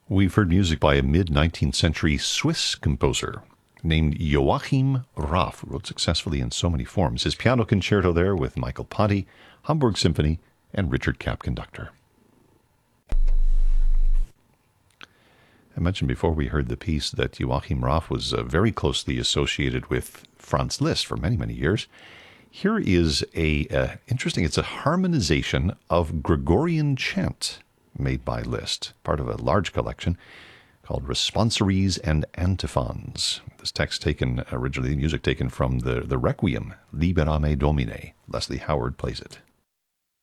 We've heard music by a mid-19th century Swiss composer named Joachim Raff, who wrote successfully in so many forms. His piano concerto there with Michael Ponti, Hamburg Symphony, and Richard Kapp conductor. I mentioned before we heard the piece that Joachim Raff was very closely associated with Franz Liszt for many, many years. Here is interesting, it's a harmonization of Gregorian chant made by Liszt, part of a large collection called Responsories and Antiphons. This text taken originally, music taken from the Requiem, Libera Me Domine. Leslie Howard plays it.